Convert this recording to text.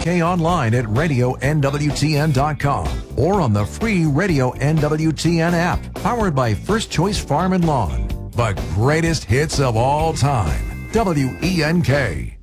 WENK online at radionwtn.com or on the free Radio NWTN app, powered by First Choice Farm and Lawn. The greatest hits of all time. WENK.